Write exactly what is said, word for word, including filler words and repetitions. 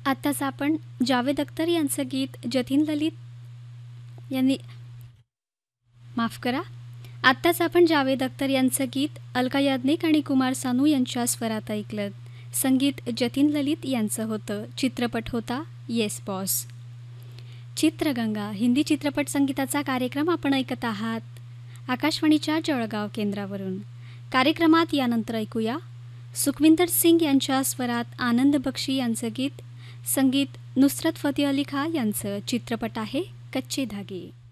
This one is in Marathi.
आत्ताच आपण जावेद अख्तर यांचं गीत जतीन ललित यांनी माफ करा आत्ताच आपण जावेद अख्तर यांचं गीत अलका याज्ञिक आणि कुमार सानू यांच्या स्वरात ऐकलं. संगीत जतीन ललित यांचं होतं. चित्रपट होता येस बॉस. चित्रगंगा हिंदी चित्रपट संगीताचा कार्यक्रम आपण ऐकत आहात आकाशवाणीच्या जळगाव केंद्रावरून. कार्यक्रमात यानंतर ऐकूया सुखविंदर सिंग यांच्या स्वरात आनंद बक्षी यांचं गीत. संगीत नुसरत फतेह अली खान यांचं. चित्रपट आहे कच्चे धागे.